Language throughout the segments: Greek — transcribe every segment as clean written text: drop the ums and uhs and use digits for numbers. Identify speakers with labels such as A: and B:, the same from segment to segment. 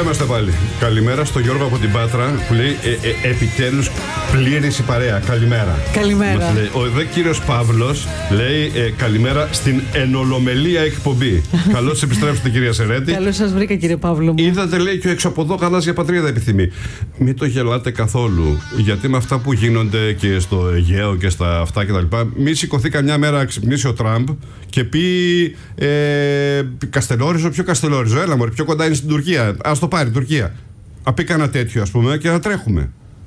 A: είμαστε πάλι. Καλημέρα στο Γιώργο από την Πάτρα που λέει επιτέλους πλήρης η παρέα. Καλημέρα.
B: Καλημέρα.
A: Λέει, ο δε κύριος Παύλος λέει καλημέρα στην ενολομελία εκπομπή. Καλώς επιστρέψετε κυρία Σερέτη.
B: Καλώς σας βρήκα κύριε Παύλο μου.
A: Είδατε λέει και ο έξω από εδώ γαλάζια πατρίδα επιθυμεί. Μην το γελάτε καθόλου. Γιατί με αυτά που γίνονται και στο Αιγαίο και στα αυτά κτλ. Μη σηκωθεί καμιά μέρα να ξυπνήσει ο Τραμπ και πει Καστελόριζο, πιο Καστελόριζο. Έλα μωρέ, πιο κοντά είναι στην Τουρκία. Ας το πάρει η Τουρκία. Απεί κανένα τέτοιο ας πούμε και να τρέχουμε.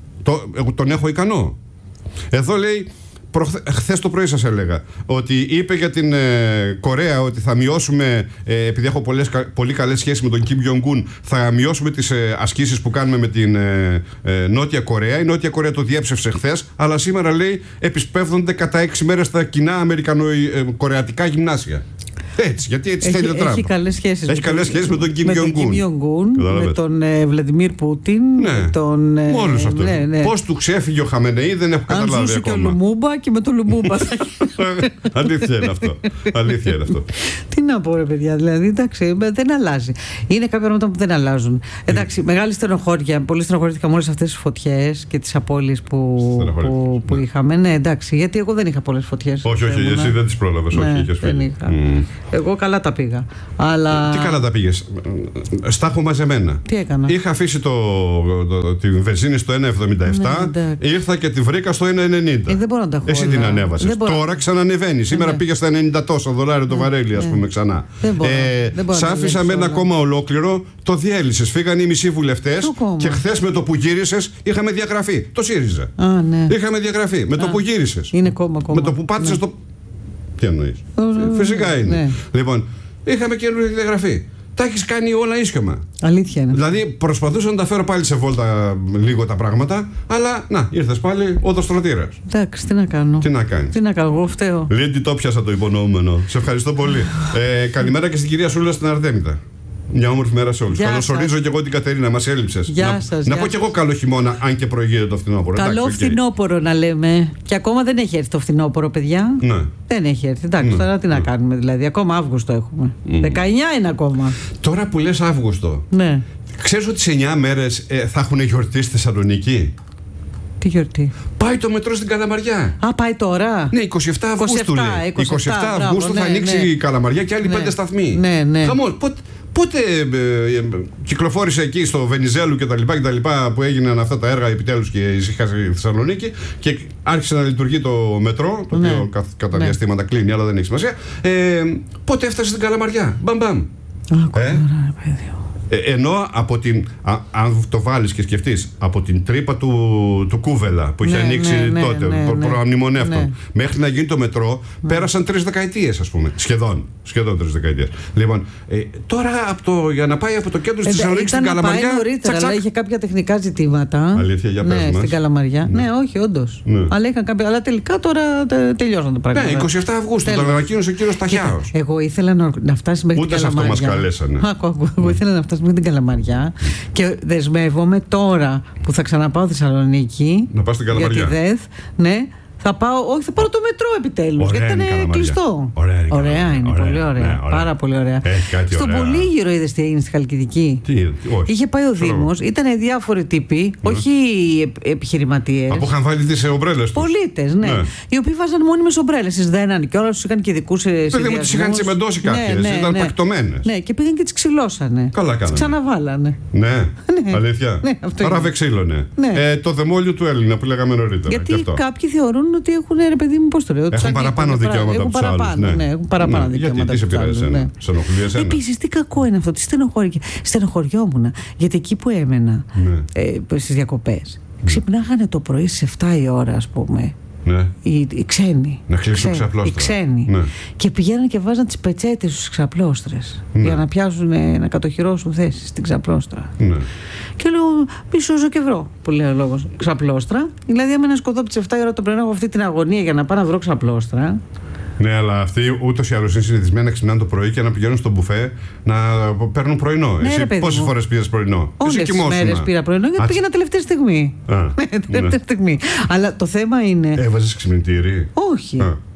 A: Τον έχω ικανό. Εδώ λέει, χθες το πρωί σας έλεγα ότι είπε για την Κορέα ότι θα μειώσουμε, επειδή έχω πολύ καλές σχέσεις με τον Κιμ Γιονγκούν, θα μειώσουμε τις ασκήσεις που κάνουμε με την Νότια Κορέα. Η Νότια Κορέα το διέψευσε χθες, αλλά σήμερα λέει επισπεύδονται κατά 6 μέρες τα κοινά αμερικανο-κορεατικά γυμνάσια. Έτσι, γιατί έτσι θέλει το Τραμπ.
B: Έχει καλές σχέσεις.
A: Έχει καλές σχέσεις με τον Κιμ Γιονγκούν.
B: Με τον Βλαντιμίρ Πούτιν.
A: Ναι. Με όλους αυτούς. Ναι. Πώς του ξέφυγε ο Χαμενεή δεν έχω καταλάβει ακόμα.
B: Αν ζούσε και ο Λουμούμπα και με τον Λουμούμπα.
A: Αλήθεια είναι αυτό. Αλήθεια είναι αυτό.
B: Τι να πω ρε παιδιά, δηλαδή εντάξει, δεν αλλάζει. Είναι κάποια πράγματα που δεν αλλάζουν. Εντάξει, μεγάλη στενοχώρια. Πολύ στενοχωρήθηκα με όλες αυτές τις φωτιές και τις απώλειες που είχαμε. Ναι, εντάξει, γιατί εγώ δεν είχα πολλές φωτιές.
A: Όχι, εσύ δεν τις πρόλαβες.
B: Δεν είχα. Εγώ καλά τα πήγα. Αλλά...
A: Τι καλά τα πήγες? Στα έχω μαζεμένα.
B: Τι έκανα?
A: Είχα αφήσει την βενζίνη στο 1,77. Ήρθα και τη βρήκα στο 1,90.
B: Δεν μπορώ να τα έχω.
A: Εσύ την ανέβασες. Τώρα ξανανεβαίνει. Σήμερα πήγε στα 90 τόσα δολάρια το βαρέλι, ας πούμε, ξανά. Σ' άφησα με ένα κόμμα ολόκληρο, το διέλυσες. Φύγανε οι μισοί βουλευτές και χθες με το που γύρισες είχαμε διαγραφή. Το ΣΥΡΙΖΑ. Είχαμε διαγραφή. Με το που γύρισες.
B: Είναι κόμμα.
A: Με το που πάτησες το. Τι εννοείς? Φυσικά είναι. Ναι. Λοιπόν, είχαμε καινούργια διαγραφή. Τα έχεις κάνει όλα ίσιομα.
B: Αλήθεια είναι.
A: Δηλαδή, προσπαθούσα να τα φέρω πάλι σε βόλτα λίγο τα πράγματα, αλλά να, ήρθες πάλι οδοστρωτήρας.
B: Εντάξει, τι να κάνω.
A: Τι να κάνεις?
B: Τι να κάνω, εγώ φταίω.
A: Λέει τι το πιάσα το υπονοούμενο. Σε ευχαριστώ πολύ. Καλημέρα και στην κυρία Σούλα στην Αρτέμιτα. Μια όμορφη μέρα σε όλους. Καλωσορίζω και εγώ την Κατερίνα, μας έλειψες. Να πω και εγώ καλό χειμώνα, αν και προηγείται το φθινόπωρο.
B: Καλό φθινόπωρο να λέμε. Και ακόμα δεν έχει έρθει το φθινόπωρο, παιδιά.
A: Ναι.
B: Δεν έχει έρθει. Εντάξει, τώρα τι να κάνουμε, δηλαδή. Ακόμα Αύγουστο έχουμε. 19 είναι ακόμα.
A: Τώρα που λες Αύγουστο,
B: ναι.
A: Ξέρεις ότι σε 9 μέρες θα έχουν γιορτή στη Θεσσαλονίκη?
B: Τι γιορτή?
A: Πάει το μετρό στην Καλαμαριά.
B: Α, πάει τώρα.
A: Ναι, 27 Αυγούστου λέει. 27 Αυγούστου θα ανοίξει η Καλαμαριά και άλλοι 5 σταθμοί.
B: Ναι.
A: Χαμός. Πότε κυκλοφόρησε εκεί στο Βενιζέλου και τα λοιπά που έγιναν αυτά τα έργα επιτέλους και ησύχασε η Θεσσαλονίκη και άρχισε να λειτουργεί το μετρό, το οποίο κατά διαστήματα κλείνει, αλλά δεν έχει σημασία. Πότε έφτασε στην Καλαμαριά? Μπαμ. Ενώ από την, αν το βάλεις και σκεφτείς, από την τρύπα του Κούβελα που είχε ανοίξει τότε, προαμνημονεύτων, μέχρι να γίνει το μετρό, πέρασαν 3 δεκαετίες, ας πούμε. Σχεδόν 3 δεκαετίες. Λοιπόν, τώρα για να πάει από το κέντρο της Θεσσαλονίκης στην Καλαμαριά.
B: Πάει νωρίτερα, αλλά είχε κάποια τεχνικά ζητήματα.
A: Αλήθεια, για πες μας.
B: Στην Καλαμαριά. Ναι, όχι, όντως. Αλλά τελικά τώρα τελειώσαν το πράγμα.
A: Ναι, 27 Αυγούστου, τον ανακοίνωσε ο κύριος Ταχιάος.
B: Εγώ ήθελα να φτάσει μέχρι την Καλαμαριά.
A: Ούτε σε αυτό μας καλέσανε.
B: Εγώ ήθελα να φτάσει με την Καλαμαριά και δεσμεύομαι τώρα που θα ξαναπάω Θεσσαλονίκη.
A: Να πας στην Καλαμαριά.
B: Για τη ΔΕΘ, ναι. Θα πάρω το μετρό επιτέλους. Γιατί ήταν κλειστό. Ωραία είναι, πολύ ωραία. Πάρα πολύ ωραία. Στον Πολύγυρο είδες τι έγινε στη Χαλκιδική? Είχε πάει ο Δήμος, ήταν διάφοροι τύποι, όχι επιχειρηματίες.
A: Από είχαν βάλει τις ομπρέλες τους.
B: Πολίτες, ναι. Οι οποίοι βάζαν μόνιμες ομπρέλες. Τις δέναν και όλα τους είχαν και δικούς συνδυασμούς.
A: Παιδί μου, τις είχαν τσιμεντώσει κάποιες. Ήταν πακτωμένες.
B: Ναι, και πήγαν και τις ξυλώσανε.
A: Καλά κάνανε.
B: Τις ξαναβάλανε.
A: Ναι, αλήθεια. Άρα βεξίλωνε. Το δαιμόλιο του Έλληνα που λέγαμε νωρίτερα.
B: Γιατί κάποιοι θεωρούν ότι έχουν, ρε παιδί μου, πώς το λέω.
A: Έχουν παραπάνω δικαιώματα από τους άλλους.
B: Ναι, έχουν παραπάνω δικαιώματα.
A: Γιατί τι σε πειράζει εσένα? Σε ενοχλεί εσένα?
B: Επίσης, τι κακό είναι αυτό. Τι στενοχωριόμουν. Γιατί εκεί που έμενα στις διακοπές, ξυπνάγανε το πρωί στις 7 η ώρα, ας πούμε.
A: Ναι.
B: Οι ξένοι.
A: Να κλείσουν ξαπλώστρα.
B: Οι ξένοι.
A: Ναι.
B: Και πηγαίναν και βάζαν τις πετσέτες στους ξαπλώστρες. Για να πιάσουν, να κατοχυρώσουν θέσεις στην ξαπλώστρα.
A: Ναι.
B: Και λέω, μισό ζω και βρω, που λέει ο λόγος. Ξαπλώστρα. Δηλαδή, άμα ένα σκοτώ από τις 7 η ώρα το πρωί, έχω αυτή την αγωνία για να πάω να βρω ξαπλώστρα.
A: Ναι, αλλά αυτοί ούτως ή άλλως είναι συνηθισμένοι να ξυπνάνε το πρωί και να πηγαίνουν στο μπουφέ να παίρνουν πρωινό.
B: Ναι,
A: εσύ πόσες φορές πήγες πρωινό?
B: Όλες τις μέρες πήρα πρωινό γιατί πήγαινα τελευταία στιγμή. Τελευταία στιγμή. Αλλά το θέμα είναι.
A: Έβαζες ξυπνητήρι?
B: Όχι.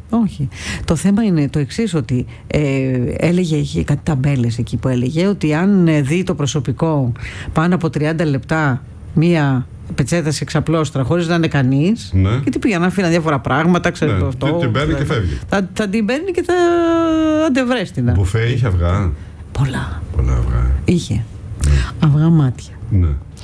B: Όχι. Το θέμα είναι το εξής, ότι έλεγε, είχε κάτι ταμπέλες εκεί που έλεγε ότι αν δει το προσωπικό πάνω από 30 λεπτά μία πετσέτα σε εξαπλώστρα χωρίς να είναι κανείς,
A: ναι.
B: Γιατί πήγαιναν να αφήναν διάφορα πράγματα, ξέρω
A: ναι.
B: αυτό.
A: Την παίρνει και φεύγει.
B: Θα την παίρνει και θα αντεβρέστηνα.
A: Μπουφέ είχε αυγά.
B: Πολλά
A: αυγά.
B: Είχε. Αυγά μάτια.
A: Ναι.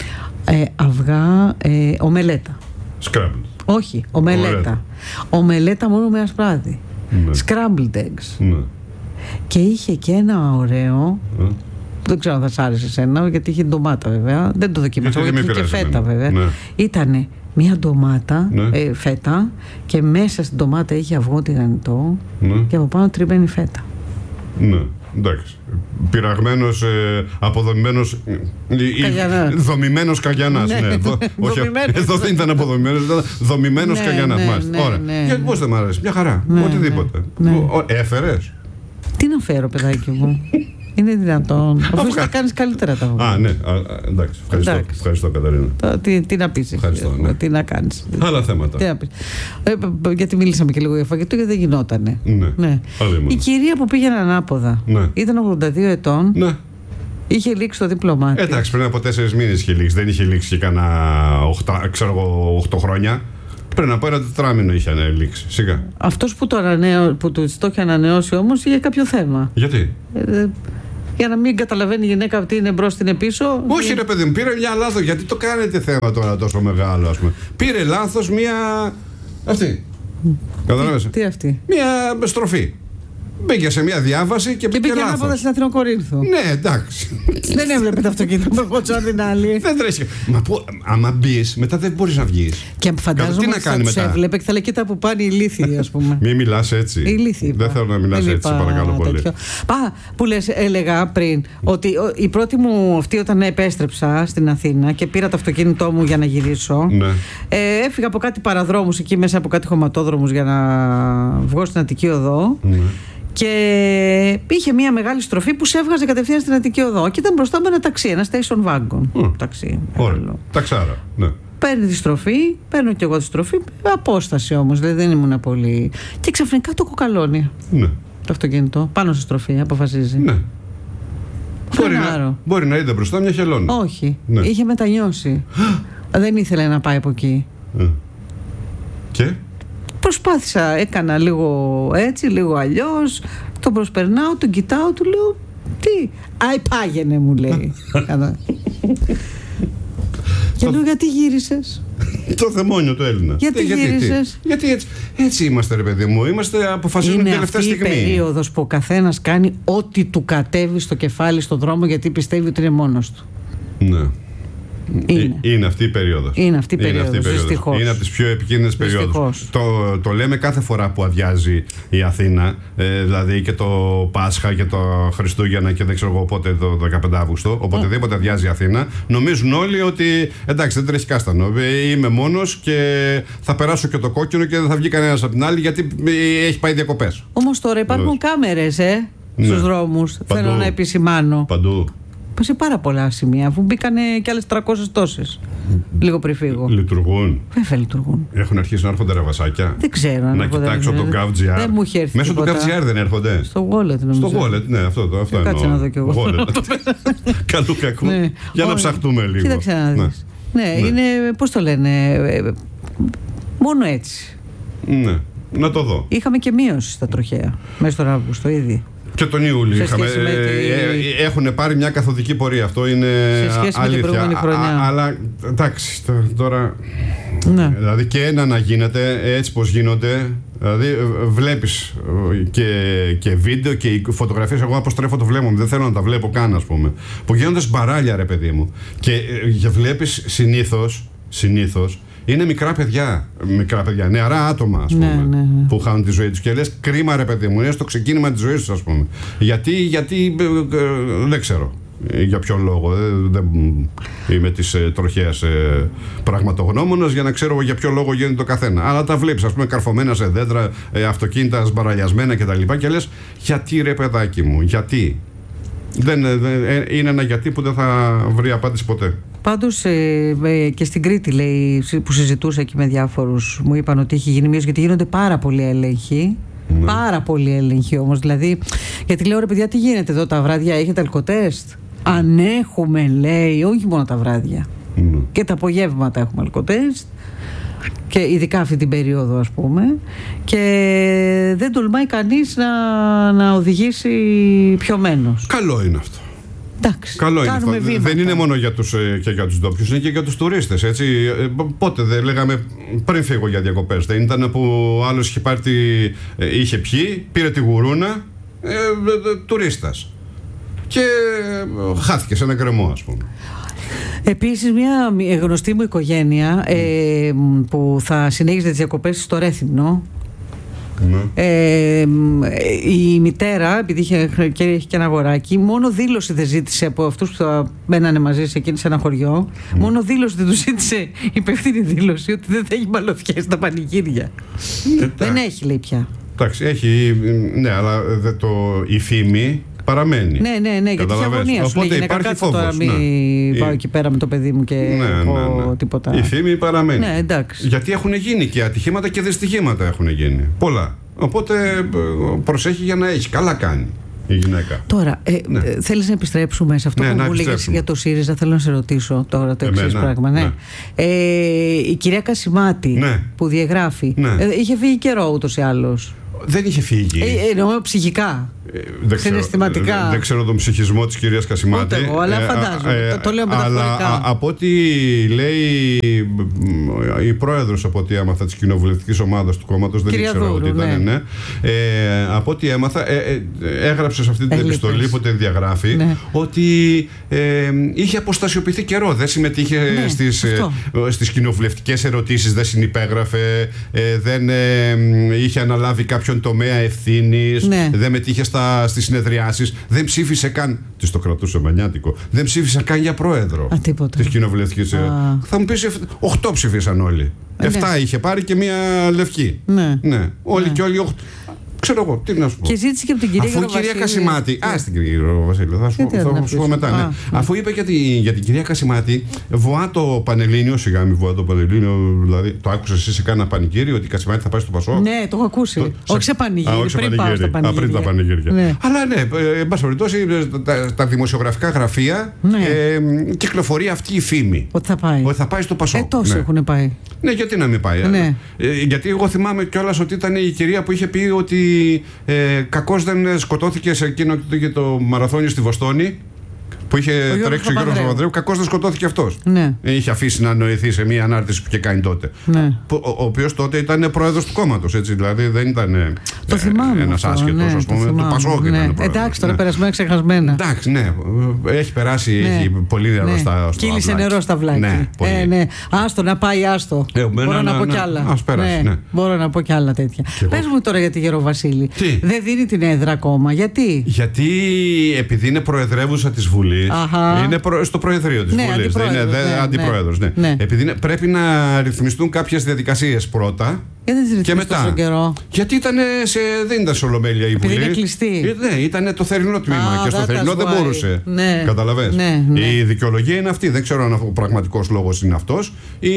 B: Αυγά ομελέτα.
A: Scrambled.
B: Όχι, ομελέτα. Ομελέτα μόνο με ασπράδι. Ναι. Scrambled eggs.
A: Ναι.
B: Και είχε και ένα ωραίο. Δεν ξέρω αν θα σ' άρεσε εσένα, γιατί είχε ντομάτα βέβαια. Δεν το δοκίμασα. Γιατί είχε και φέτα βέβαια. Ναι. Ήτανε μια ντομάτα, ναι. Φέτα, και μέσα στην ντομάτα είχε αυγό τηγανιτό, ναι. Και από πάνω τριμμένη φέτα.
A: Ναι, εντάξει. Πειραγμένος, αποδομημένος, δομημένος καγιανάς. Ναι. Όχι, εδώ δεν ήταν αποδομημένος, ήταν δομημένος καγιανάς. Ωραία. Γιατί πώς δεν μ' αρέσει, μια χαρά. Οτιδήποτε. Έφερες.
B: Τι να φέρω, παιδάκι μου. Είναι δυνατόν. Αφού θα κάνεις καλύτερα τα αυγά.
A: Α, ναι. Εντάξει. Ευχαριστώ, Καταρίνα.
B: Τι να πεις. Τι να κάνεις.
A: Άλλα θέματα.
B: Τι να πεις. Γιατί μίλησαμε και λίγο για φαγητό, γιατί δεν γινότανε.
A: Ναι.
B: Η κυρία που πήγαινε ανάποδα ήταν 82 ετών.
A: Ναι.
B: Είχε λήξει το δίπλωμά της.
A: Εντάξει, πριν από 4 μήνες είχε λήξει. Δεν είχε λήξει και κανένα 8 χρόνια. Πριν από ένα τετράμινο είχε λήξει. Σιγά.
B: Αυτός που το είχε ανανεώσει όμως είχε κάποιο θέμα.
A: Γιατί?
B: Για να μην καταλαβαίνει η γυναίκα τι είναι μπρος, τι είναι πίσω.
A: Όχι, ρε παιδί μου, πήρε μια λάθος. Γιατί το κάνετε θέμα τώρα τόσο μεγάλο, ας πούμε. Πήρε λάθος μια. Αυτή. Καταλαβαίνετε.
B: Τι αυτή?
A: Μια στροφή. Μπήκε σε μια διάβαση και πήγε λάθος.
B: Ανάποδα στην Αθήνα Κορίνθου.
A: Ναι, εντάξει.
B: Δεν έβλεπε το αυτοκίνητο με κοτσόν την άλλη.
A: Δεν τρέχει. Μα άμα μπεις, μετά δεν μπορείς να βγεις.
B: Και φαντάζομαι ότι θα τους έβλεπε και θα λέει: κοίτα που πάνε οι ηλίθιοι, ας πούμε.
A: Μην μιλάς έτσι. Δεν θέλω να μιλάς έτσι, παρακαλώ πολύ.
B: Που λες, έλεγα πριν ότι η πρώτη μου αυτή, όταν επέστρεψα στην Αθήνα και πήρα το αυτοκίνητό μου για να γυρίσω, έφυγα από κάτι παραδρόμους εκεί μέσα από κάτι χωματόδρομους για να βγω στην Αττική Οδό. Και είχε μια μεγάλη στροφή που σε έβγαζε κατευθείαν στην Αττική Οδό. Και ήταν μπροστά μου ένα ταξί, ένα station wagon. Ταξί.
A: Ταξάρα, ναι.
B: Παίρνει τη στροφή, παίρνω κι εγώ τη στροφή. Απόσταση όμως, δηλαδή δεν ήμουν πολύ. Και ξαφνικά το κοκαλώνει.
A: Ναι.
B: Το αυτοκίνητο, πάνω στη στροφή, αποφασίζει.
A: Ναι. Μπορεί να είδε μπροστά μια χελώνα.
B: Όχι. Ναι. Είχε μετανιώσει. Δεν ήθελε να πάει από εκεί.
A: Και?
B: Προσπάθησα, έκανα λίγο έτσι, λίγο αλλιώς. Τον προσπερνάω, τον κοιτάω, του λέω: τι? Άι, πάγαινε, μου λέει. Και λέω: γιατί γύρισες?
A: Το θεμόνιο του Έλληνα.
B: Γιατί γύρισες?
A: Γιατί έτσι είμαστε, ρε παιδί μου. Είμαστε αποφασίζουμε την τελευταία στιγμή.
B: Είναι αυτή η περίοδος που ο καθένας κάνει ό,τι του κατέβει στο κεφάλι στον δρόμο, γιατί πιστεύει ότι είναι μόνος του.
A: Ναι. Είναι αυτή η περίοδος.
B: Είναι αυτή η περίοδος, δυστυχώς.
A: Είναι από τις πιο επικίνδυνες περιόδους. Το λέμε κάθε φορά που αδειάζει η Αθήνα, δηλαδή και το Πάσχα και το Χριστούγεννα και δεν ξέρω εγώ πότε, το 15 Αύγουστο, οποτεδήποτε αδειάζει η Αθήνα, νομίζουν όλοι ότι εντάξει, δεν τρέχει κάστανο. Είμαι μόνος και θα περάσω και το κόκκινο και δεν θα βγει κανένας από την άλλη γιατί έχει πάει διακοπές.
B: Όμως τώρα υπάρχουν κάμερες στους δρόμους. Θέλω να επισημάνω.
A: Παντού.
B: Σε πάρα πολλά σημεία, αφού μπήκανε κι άλλες 300 τόσες. Λίγο πριν φύγω.
A: Λειτουργούν.
B: Βέβαια λειτουργούν.
A: Έχουν αρχίσει να έρχονται ραβασάκια.
B: Δεν ξέρω.
A: Να κοιτάξω το GovGR.
B: Δεν μου είχε έρθει.
A: Μέσω του GovGR δεν έρχονται.
B: Στο wallet, νομίζω.
A: Στο wallet, ναι, αυτό εννοώ.
B: Κάτσε να δω κι εγώ.
A: Καλού κακού. Για να ψαχτούμε λίγο.
B: Κοίταξε να δεις. Ναι, είναι, πώς το λένε, μόνο έτσι.
A: Ναι, να το δω.
B: Είχαμε και μείωση στα τροχαία μέσα στον Αύγουστο ήδη.
A: Και τον Ιούλιο είχαμε. Έχουν πάρει μια καθοδική πορεία. Αυτό είναι αλήθεια. Αλλά εντάξει, τώρα. Ναι. Δηλαδή και ένα να γίνεται έτσι πως γίνονται. Δηλαδή βλέπεις και βίντεο και φωτογραφίες. Εγώ αποστρέφω το βλέμμα μου, δεν θέλω να τα βλέπω καν, ας πούμε. Που γίνονται σπαράλια, ρε παιδί μου. Και βλέπεις συνήθως. Είναι μικρά παιδιά, νεαρά άτομα, ας πούμε, που χάνουν τη ζωή τους. Και λες, κρίμα, ρε παιδί μου, είναι στο ξεκίνημα της ζωής τους, ας πούμε. Γιατί δεν ξέρω για ποιον λόγο. Δεν είμαι της τροχαίας πραγματογνώμονας για να ξέρω για ποιον λόγο γίνεται το καθένα. Αλλά τα βλέπεις, ας πούμε, καρφωμένα σε δέντρα, αυτοκίνητα σπαραλιασμένα κτλ. Και λες, γιατί, ρε παιδάκι μου, γιατί? Είναι ένα γιατί που δεν θα βρει απάντηση ποτέ.
B: Πάντως και στην Κρήτη, λέει, που συζητούσα εκεί με διάφορους, μου είπαν ότι έχει γίνει μείωση, γιατί γίνονται πάρα πολλοί έλεγχοι Πάρα πολύ έλεγχοι όμως. Δηλαδή, γιατί λέω ρε παιδιά, τι γίνεται εδώ τα βράδια, έχετε αλκοτέστ? Αν έχουμε, λέει, όχι μόνο τα βράδια. Και τα απογεύματα έχουμε αλκοτέστ. Και ειδικά αυτή την περίοδο, ας πούμε. Και δεν τολμάει κανείς να οδηγήσει πιωμένος.
A: Καλό είναι αυτό.
B: Εντάξει,
A: καλό είναι αυτό. Δεν είναι μόνο και για τους ντόπιους, είναι και για τους τουρίστες. Έτσι. Πότε δεν λέγαμε πριν φύγω για διακοπές? Δεν ήταν που άλλος είχε πιει, πήρε τη γουρούνα τουρίστας και χάθηκε σε ένα γκρεμό, ας πούμε.
B: Επίσης, μια γνωστή μου οικογένεια που θα συνέχιζε τις διακοπές στο Ρέθυμνο. Η μητέρα, επειδή είχε και ένα αγοράκι, μόνο δήλωση δεν ζήτησε από αυτούς που θα μένανε μαζί σε εκείνη σε ένα χωριό. Μόνο δήλωση δεν του ζήτησε, υπεύθυνη δήλωση, ότι δεν θα έχει μπαλωθιές στα πανηγύρια. Δεν έχει, λέει πια.
A: Εντάξει, έχει, ναι, αλλά η φήμη παραμένει.
B: Ναι, γιατί είχε αγωνία.
A: Οπότε υπάρχει φόβος.
B: Τώρα μην πάω εκεί πέρα με το παιδί μου και τίποτα.
A: Η φήμη παραμένει.
B: Ναι, εντάξει.
A: Γιατί έχουν γίνει και ατυχήματα και δυστυχήματα έχουν γίνει. Πολλά. Οπότε προσέχει για να έχει. Καλά κάνει η γυναίκα.
B: Τώρα, θέλεις να επιστρέψουμε σε αυτό που μου λέγες για το ΣΥΡΙΖΑ? Θέλω να σε ρωτήσω τώρα το εξής πράγμα. Η κυρία Κασιμάτη που διαγράφει, είχε φύγει καιρό ούτως ή άλλως.
A: Δεν είχε φύγει.
B: Εννοώ ψυχικά. Συναισθηματικά.
A: Δεν ξέρω τον ψυχισμό της κυρίας Κασιμάτη.
B: Ούτε εγώ, αλλά φαντάζομαι. Το λέω μεταφορικά.
A: Αλλά από ό,τι λέει η πρόεδρος, από ό,τι έμαθα, της κοινοβουλευτικής ομάδας του κόμματος, δεν ήξερα ότι ήταν. Από ό,τι έμαθα, έγραψε σε αυτή την επιστολή που την διαγράφει ότι είχε αποστασιοποιηθεί καιρό. Δεν συμμετείχε στις κοινοβουλευτικές ερωτήσεις, δεν συνυπέγραφε, δεν είχε αναλάβει κάποιον τομέα ευθύνης, δεν μετήχε στις συνεδριάσεις, δεν ψήφισε καν. Της το κρατούσε μανιάτικο. Δεν ψήφισε καν για πρόεδρο της κοινοβουλευτικής. Θα μου πεις, 8 ψήφισαν όλοι. 7 είχε πάρει και μία λευκή. Ναι. Όλοι και όλοι 8. Ξέρω εγώ, τι να σου πω.
B: Και ζήτησε και από την κυρία Γεροβασίλη.
A: Αφού η κυρία Κασιμάτη. Στην κυρία Γεροβασίλη, θα σου πω μετά. Αφού είπε για την κυρία Κασιμάτη, βοά το Πανελλήνιο, σιγά μην βοά το Πανελλήνιο, δηλαδή το άκουσες εσύ σε κάνα πανηγύρι ότι η Κασιμάτη θα πάει στο Πασόκ?
B: Ναι, το έχω ακούσει. Όχι σε πανηγύρι,
A: πριν τα πανηγύρια. Αλλά ναι, εν πάση περιπτώσει, τα δημοσιογραφικά γραφεία κυκλοφορεί αυτή η φήμη.
B: Ότι θα πάει
A: στο Πασόκ.
B: Τόσοι έχουν πάει.
A: Ναι, γιατί να μην πάει. Γιατί εγώ θυμάμαι κιόλας ότι ήταν η κυρία που είχε πει ότι κακώς δεν σκοτώθηκε σε εκείνο το μαραθώνιο στη Βοστόνη που είχε τρέξει ο Γιώργος Παπανδρέου. Κακώς δεν σκοτώθηκε αυτός. Είχε αφήσει να νοηθεί σε μία ανάρτηση που είχε κάνει τότε. Ο οποίος τότε ήταν πρόεδρος του κόμματος. Έτσι, δηλαδή δεν ήταν ένας άσχετος, ας πούμε. Του Πασόκ ήταν πρόεδρος.
B: Εντάξει, τώρα περασμένα ξεχασμένα.
A: Εντάξει, ναι. Έχει περάσει, έχει πολύ νερό στα βλάκια.
B: Κύλησε νερό στα βλάκια. Άστο να πάει, άστο. Μπορώ να πω κι άλλα. Μπορώ να πω κι άλλα τέτοια. Πες μου τώρα για τη Γεροβασίλη. Δεν δίνει την έδρα ακόμα. Γιατί?
A: Γιατί επειδή είναι προεδρεύουσα της Βουλής. Είναι στο Προεδρείο της Βουλής. Είναι αντιπρόεδρος. Επειδή πρέπει να ρυθμιστούν κάποιες διαδικασίες πρώτα. Και μετά. Γιατί δεν ήταν σε Ολομέλεια η Βουλή.
B: Είναι κλειστή.
A: Ναι, ήταν το θερινό τμήμα και στο θερινό δεν μπορούσε. Καταλαβες. Η δικαιολογία είναι αυτή. Δεν ξέρω αν ο πραγματικός λόγος είναι αυτός.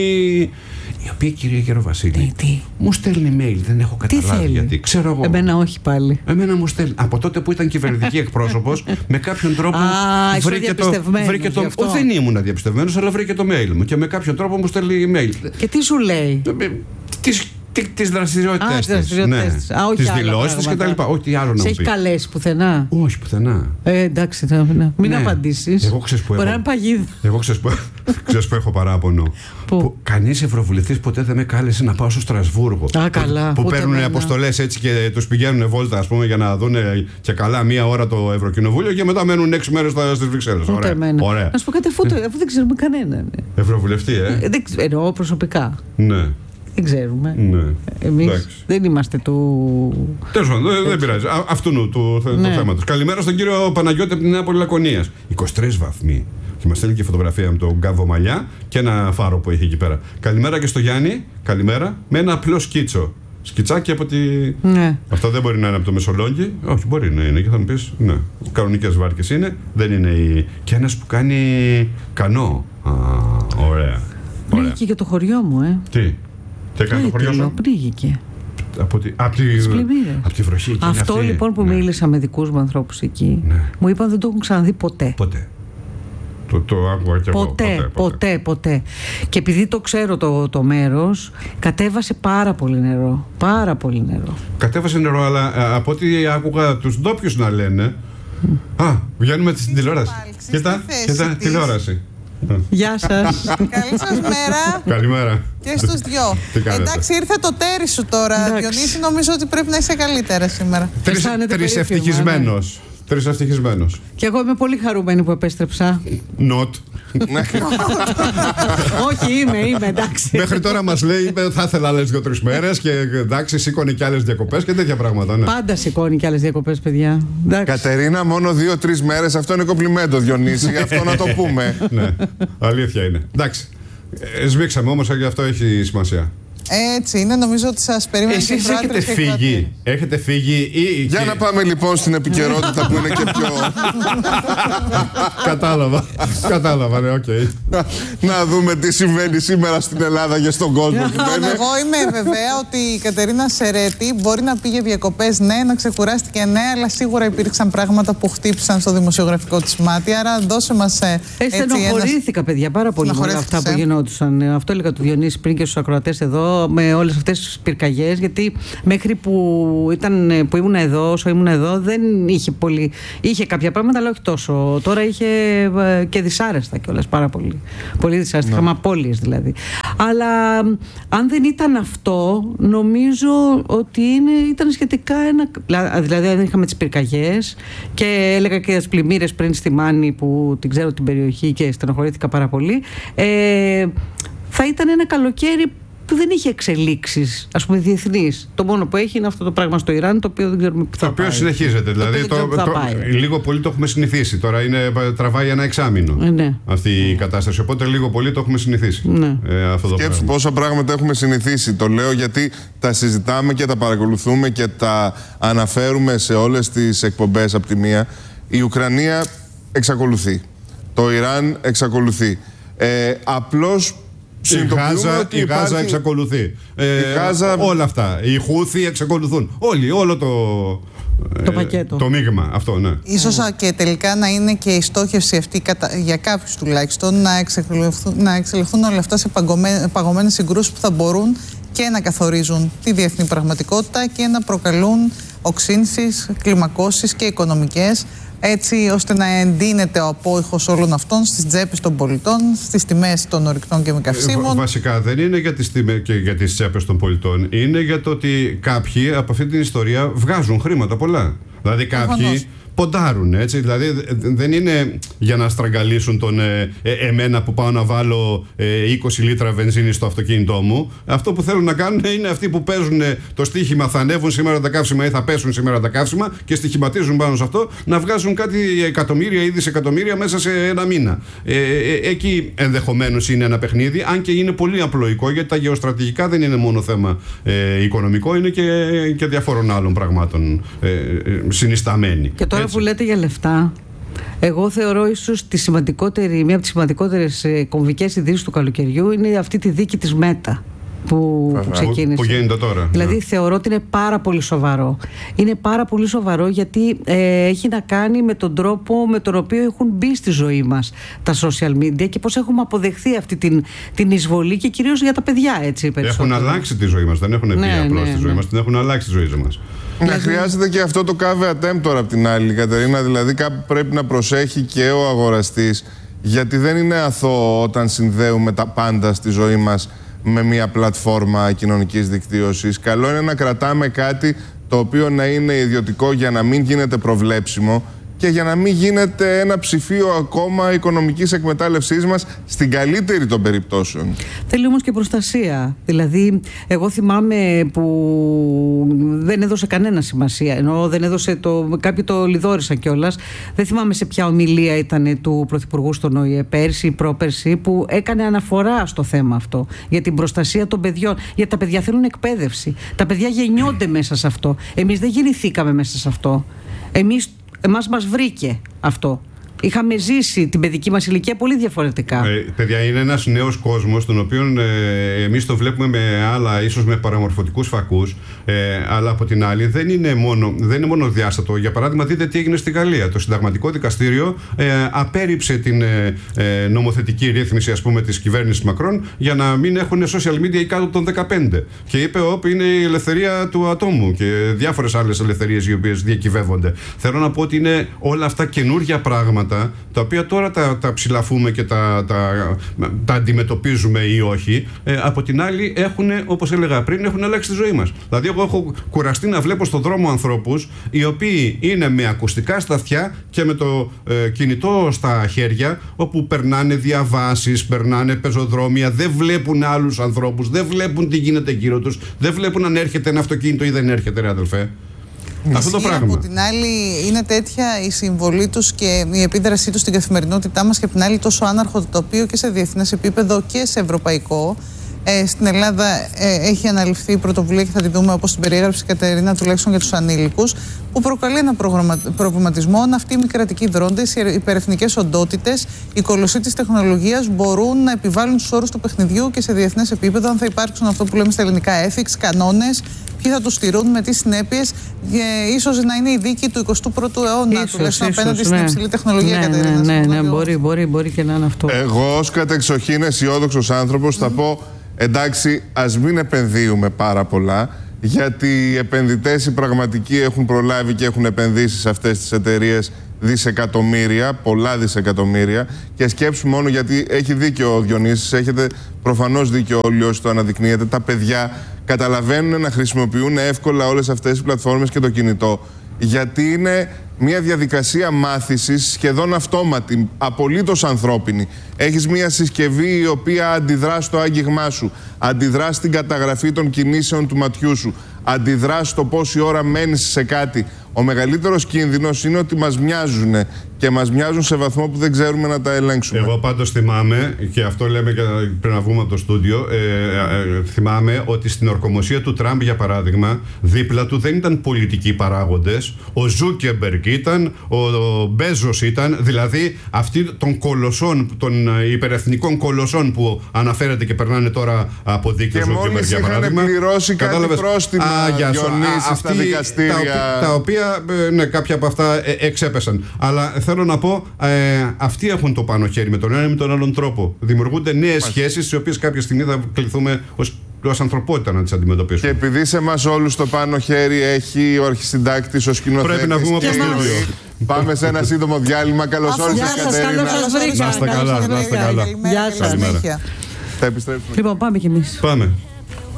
A: Η οποία κυρία Γεροβασίλη μου στέλνει mail, δεν έχω καταλάβει γιατί. Ξέρω εγώ.
B: Εμένα όχι πάλι.
A: Εμένα μου στέλνει. Από τότε που ήταν κυβερνητική εκπρόσωπος, με κάποιον τρόπο βρήκε το. Δεν ήμουν διαπιστευμένος, αλλά βρήκε το mail μου και με κάποιον τρόπο μου στέλνει email.
B: Και τι σου λέει?
A: Τις δραστηριότητες της. Τις δηλώσεις της κτλ. Όχι, τι άλλο να μου πει.
B: Σε έχει καλέσει πουθενά?
A: Όχι, πουθενά.
B: Εντάξει, μην απαντήσεις.
A: Εγώ ξέρεις που
B: μπορεί να είναι παγίδα.
A: Εγώ ξέρεις που έχω παράπονο. Που κανείς ευρωβουλευτής ποτέ δεν με κάλεσε να πάω στο Στρασβούργο. Που παίρνουν αποστολές έτσι και τους πηγαίνουν βόλτα, ας πούμε, για να δουν και καλά μία ώρα το Ευρωκοινοβούλιο και μετά μένουν 6 μέρες στις Βρυξέλλες.
B: Ωραία. Να σου πω κάτι, αφού δεν ξέρουμε κανέναν.
A: Ευρωβουλευτή,
B: εννοώ προσωπικά.
A: Ναι.
B: Δεν ξέρουμε. Εμείς δεν είμαστε του.
A: Τέλος πάντων, δεν πειράζει. Αυτού του θέματος. Καλημέρα στον κύριο Παναγιώτη από την Νέα Λακωνίας. 23 βαθμοί. Και μας στέλνει και φωτογραφία με τον Γκάβο Μαλλιά και ένα φάρο που έχει εκεί πέρα. Καλημέρα και στο Γιάννη. Καλημέρα. Με ένα απλό σκίτσο. Σκιτσάκι από τη. Αυτό δεν μπορεί να είναι από το Μεσολόγγι. Όχι, μπορεί να είναι. Και θα μου πεις, ναι. Κανονικές βάρκες είναι. Δεν είναι. Και ένας που κάνει κανό. Ωραία.
B: Πνίγηκε και το χωριό μου,
A: Τι έκανε το χωριό σου?
B: Πνίγηκε.
A: Από τη βροχή.
B: Αυτό λοιπόν που μίλησα με δικούς μου ανθρώπους εκεί, μου είπαν δεν το έχουν ξαναδεί ποτέ.
A: Το άκουγα κι εγώ.
B: Ποτέ. Και επειδή το ξέρω το μέρος, κατέβασε πάρα πολύ νερό.
A: Κατέβασε νερό, αλλά από ό,τι άκουγα τους ντόπιους να λένε. Βγαίνουμε στην τηλεόραση. Κοίτα, τηλεόραση.
B: Γεια σας.
C: Καλή σας μέρα.
A: Καλημέρα.
C: Και στους δυο. Εντάξει, ήρθε το τέρι σου τώρα, Διονύση. Νομίζω ότι πρέπει να είσαι καλύτερα σήμερα.
A: Τρεις ευτυχισμένος.
B: Και εγώ είμαι πολύ χαρούμενη που επέστρεψα.
A: Not.
B: Όχι, είμαι, εντάξει.
A: Μέχρι τώρα μας λέει θα ήθελα άλλες 2-3 μέρες και εντάξει, σήκωνε και άλλες διακοπές και τέτοια πράγματα. Ναι.
B: Πάντα σηκώνει και άλλες διακοπές, παιδιά.
D: Κατερίνα, μόνο 2-3 μέρες, αυτό είναι κομπλιμέντο, Διονύση, αυτό να το πούμε.
A: Ναι, αλήθεια είναι. Εντάξει. Σβήξαμε όμως, γι' αυτό έχει σημασία.
C: Έτσι είναι, νομίζω ότι σας περίμενε.
A: Εσείς έχετε φύγει ή...
D: Για να πάμε λοιπόν στην επικαιρότητα που είναι και πιο...
A: Κατάλαβα, ναι, οκ.
D: Να δούμε τι συμβαίνει σήμερα στην Ελλάδα και στον κόσμο.
C: Εγώ είμαι βεβαία ότι η Κατερίνα Σερέτη μπορεί να πήγε διακοπές, ναι, να ξεκουράστηκε, ναι, αλλά σίγουρα υπήρξαν πράγματα που χτύπησαν στο δημοσιογραφικό της μάτι. Άρα δώσε μας
B: στενοχωρήθηκα, παιδιά, πάρα πολύ με όλα αυτά που γινόντουσαν. Αυτό έλεγα του Διονύση πριν και στους ακροατές εδώ, με όλες αυτές τις πυρκαγιές, γιατί μέχρι που ήμουν εδώ, όσο ήμουν εδώ, δεν είχε πολύ. Είχε κάποια πράγματα, αλλά όχι τόσο. Τώρα είχε και δυσάρεστα κιόλας, πάρα πολύ. Πολύ δυσάρεστα. Είχαμε απώλειες δηλαδή. Αλλά αν δεν ήταν αυτό, νομίζω ότι ήταν σχετικά δηλαδή, αν είχαμε τις πυρκαγιές και έλεγα και τις πλημμύρες πριν στη Μάνη, που την ξέρω την περιοχή και στενοχωρήθηκα πάρα πολύ, θα ήταν ένα καλοκαίρι που δεν είχε εξελίξεις, ας πούμε, διεθνείς. Το μόνο που έχει είναι αυτό το πράγμα στο Ιράν, το οποίο δεν ξέρουμε πού θα πάει.
A: Το οποίο συνεχίζεται. Δηλαδή, λίγο πολύ το έχουμε συνηθίσει. Τώρα τραβάει ένα εξάμηνο αυτή η κατάσταση. Οπότε λίγο πολύ το έχουμε συνηθίσει.
D: Σκέψου πόσα πράγματα έχουμε συνηθίσει. Το λέω γιατί τα συζητάμε και τα παρακολουθούμε και τα αναφέρουμε σε όλες τις εκπομπές από τη μία. Η Ουκρανία εξακολουθεί. Το Ιράν εξακολουθεί. Απλώς
A: η Γάζα εξακολουθεί. Όλα αυτά. Οι Χούθοι εξακολουθούν. Όλο
B: το πακέτο.
A: Το μείγμα αυτό, ναι.
C: Ίσως και τελικά να είναι και η στόχευση αυτή, για κάποιους τουλάχιστον, να εξελιχθούν όλα αυτά σε παγωμένες συγκρούσεις που θα μπορούν και να καθορίζουν τη διεθνή πραγματικότητα και να προκαλούν οξύνσεις, κλιμακώσεις και οικονομικές, έτσι ώστε να εντείνεται ο απόϊχος όλων αυτών στις τσέπες των πολιτών, στις τιμές των ορυκτών και καυσίμων.
A: Βασικά δεν είναι για τις τιμές και για τις τσέπες των πολιτών, είναι για το ότι κάποιοι από αυτή την ιστορία βγάζουν χρήματα πολλά. Δηλαδή κάποιοι ποντάρουν, έτσι. Δηλαδή δεν είναι για να στραγγαλίσουν εμένα που πάω να βάλω 20 λίτρα βενζίνη στο αυτοκίνητό μου. Αυτό που θέλουν να κάνουν είναι αυτοί που παίζουν το στοίχημα, θα ανέβουν σήμερα τα καύσιμα ή θα πέσουν σήμερα τα καύσιμα και στοιχηματίζουν πάνω σε αυτό, να βγάζουν κάτι εκατομμύρια ή δισεκατομμύρια μέσα σε ένα μήνα. Εκεί ενδεχομένως είναι ένα παιχνίδι, αν και είναι πολύ απλοϊκό, γιατί τα γεωστρατηγικά δεν είναι μόνο θέμα οικονομικό, είναι και διαφόρων άλλων πραγμάτων συνισταμένοι.
B: Και τώρα που λέτε για λεφτά, εγώ θεωρώ ίσως μία από τις σημαντικότερες κομβικές ειδήσεις του καλοκαιριού είναι αυτή τη δίκη της ΜΕΤΑ που ξεκίνησε.
A: Που γίνεται τώρα.
B: Δηλαδή θεωρώ ότι είναι πάρα πολύ σοβαρό. Είναι πάρα πολύ σοβαρό γιατί έχει να κάνει με τον τρόπο με τον οποίο έχουν μπει στη ζωή μας τα social media και πώς έχουμε αποδεχθεί αυτή την εισβολή και κυρίως για τα παιδιά, έτσι περισσότερο.
A: Έχουν αλλάξει τη ζωή μας, δεν έχουν μπει απλώς στη ζωή μας, την έχουν αλλάξει τη ζωή μας.
D: Χρειάζεται και αυτό το cave attempt τώρα από την άλλη, Κατερίνα. Δηλαδή κάπου πρέπει να προσέχει και ο αγοραστής, γιατί δεν είναι αθώο όταν συνδέουμε τα πάντα στη ζωή μας με μια πλατφόρμα κοινωνικής δικτύωσης. Καλό είναι να κρατάμε κάτι το οποίο να είναι ιδιωτικό για να μην γίνεται προβλέψιμο και για να μην γίνεται ένα ψηφίο ακόμα οικονομικής εκμετάλλευσής μας στην καλύτερη των περιπτώσεων.
B: Θέλει όμως και προστασία. Δηλαδή, εγώ θυμάμαι που δεν έδωσε κανένα σημασία, ενώ δεν έδωσε κάποιοι το λιδόρισαν κιόλας. Δεν θυμάμαι σε ποια ομιλία ήταν του Πρωθυπουργού στον ΟΗΕ, πέρσι ή πρόπερσι, που έκανε αναφορά στο θέμα αυτό, για την προστασία των παιδιών. Γιατί τα παιδιά θέλουν εκπαίδευση. Τα παιδιά γεννιόνται μέσα σε αυτό. Εμείς δεν γεννηθήκαμε μέσα σε αυτό. Εμάς μας βρήκε αυτό. Είχαμε ζήσει την παιδική μας ηλικία πολύ διαφορετικά.
A: Παιδιά, είναι ένας νέος κόσμος, τον οποίο εμείς το βλέπουμε με άλλα, ίσως με παραμορφωτικούς φακούς, αλλά από την άλλη δεν είναι μόνο διάστατο. Για παράδειγμα, δείτε τι έγινε στη Γαλλία. Το Συνταγματικό Δικαστήριο απέρριψε την νομοθετική ρύθμιση, ας πούμε, της κυβέρνησης Μακρόν για να μην έχουν social media κάτω των 15. Και είπε ότι είναι η ελευθερία του ατόμου και διάφορες άλλες ελευθερίες οι οποίες διακυβεύονται. Θέλω να πω ότι είναι όλα αυτά καινούργια πράγματα, τα οποία τώρα τα ψηλαφούμε και τα αντιμετωπίζουμε ή όχι. Από την άλλη, όπως έλεγα πριν, έχουν αλλάξει τη ζωή μας. Δηλαδή, εγώ έχω κουραστεί να βλέπω στον δρόμο ανθρώπους οι οποίοι είναι με ακουστικά στα αυτιά και με το κινητό στα χέρια, όπου περνάνε διαβάσεις, περνάνε πεζοδρόμια, δεν βλέπουν άλλους ανθρώπους, δεν βλέπουν τι γίνεται γύρω τους, δεν βλέπουν αν έρχεται ένα αυτοκίνητο ή δεν έρχεται, ρε αδελφέ. Αυτό το πράγμα.
C: Από την άλλη, είναι τέτοια η συμβολή τους και η επίδρασή τους στην καθημερινότητά μας, και από την άλλη τόσο άναρχο το τοπίο και σε διεθνές επίπεδο και σε ευρωπαϊκό. Στην Ελλάδα έχει αναλυφθεί η πρωτοβουλία και θα τη δούμε, όπως την περιέγραψε η Κατερίνα, τουλάχιστον για τους ανήλικους, που προκαλεί ένα προβληματισμό αν αυτοί οι μη κρατικοί δρόντες, οι υπερεθνικές οντότητες, οι κολοσσοί της τεχνολογίας μπορούν να επιβάλλουν τους όρους του παιχνιδιού και σε διεθνές επίπεδο, αν θα υπάρξουν αυτό που λέμε στα ελληνικά ethics, κανόνες, ποιοι θα τους στηρούν, με τι συνέπειες, ίσως να είναι η δίκη του 21ου αιώνα, τουλάχιστον απέναντι στην υψηλή τεχνολογία, Κατερίνα.
B: Ναι, μπορεί και να είναι αυτό.
D: Εγώ, ως κατεξοχήν αισιόδοξος άνθρωπος, θα πω: εντάξει, ας μην επενδύουμε πάρα πολλά, γιατί οι επενδυτές οι πραγματικοί έχουν προλάβει και έχουν επενδύσει σε αυτές τις εταιρείες δισεκατομμύρια, πολλά δισεκατομμύρια, και σκέψου μόνο, γιατί έχει δίκιο ο Διονύσης, έχετε προφανώς δίκιο όλοι όσοι το αναδεικνύετε, τα παιδιά καταλαβαίνουν να χρησιμοποιούν εύκολα όλες αυτές τις πλατφόρμες και το κινητό, γιατί είναι μια διαδικασία μάθησης σχεδόν αυτόματη, απολύτως ανθρώπινη. Έχεις μια συσκευή η οποία αντιδρά στο άγγιγμά σου, αντιδρά στην καταγραφή των κινήσεων του ματιού σου, αντιδρά στο πόση ώρα μένεις σε κάτι. Ο μεγαλύτερος κίνδυνος είναι ότι μας μοιάζουν, και μας μοιάζουν σε βαθμό που δεν ξέρουμε να τα ελέγξουμε.
A: Εγώ πάντως θυμάμαι, και αυτό λέμε και πριν να βγούμε από το στούντιο, θυμάμαι ότι στην ορκομοσία του Τραμπ, για παράδειγμα, δίπλα του δεν ήταν πολιτικοί παράγοντες. Ο Ζούκερμπεργκ ήταν, ο Μπέζος ήταν, δηλαδή αυτοί των κολοσσών, των υπερεθνικών κολοσσών που αναφέρεται και περνάνε τώρα από δίκαιο Ζούκερμπεργκ, για παράδειγμα.
D: Και μόλις είχαν πληρώσει κάτι πρόστιμα, Διονύση, στα δικαστήρια.
A: Τα οποία, ναι, κάποια από αυτά εξέπεσαν. Αλλά θέλω να πω, αυτοί έχουν το πάνω χέρι με τον ένα ή με τον άλλον τρόπο. Δημιουργούνται νέες σχέσεις, τις οποίες κάποια στιγμή θα κληθούμε ως ανθρωπότητα να τις αντιμετωπίσουμε.
D: Και επειδή σε εμάς όλους το πάνω χέρι έχει ο αρχισυντάκτης, ο σκηνοθέτης.
A: Πρέπει να βγούμε από το στούντιο.
D: Πάμε σε ένα σύντομο διάλειμμα. Καλώς όρισες, Κατερίνα.
B: Να είστε καλά.
A: Γεια σας.
B: Θα επιστρέψουμε. Λοιπόν, πάμε κι εμείς.
A: Πάμε.